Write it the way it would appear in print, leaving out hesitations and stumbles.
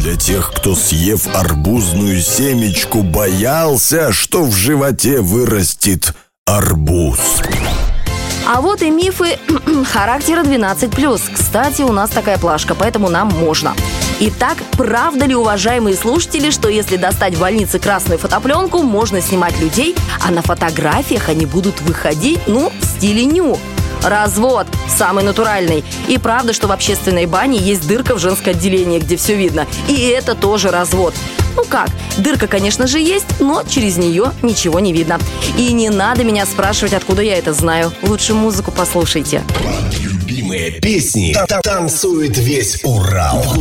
для тех, кто, съев арбузную семечку, боялся, что в животе вырастет арбуз. А вот и мифы характера 12+. Кстати, у нас такая плашка, поэтому нам можно. Итак, правда ли, уважаемые слушатели, что если достать в больнице красную фотопленку, можно снимать людей, а на фотографиях они будут выходить, в стиле ню? Развод самый натуральный. И правда, что в общественной бане есть дырка в женское отделение, где все видно. И это тоже развод. Как? Дырка, конечно же, есть, но через нее ничего не видно. И не надо меня спрашивать, откуда я это знаю. Лучше музыку послушайте. Любимые песни танцует весь Урал.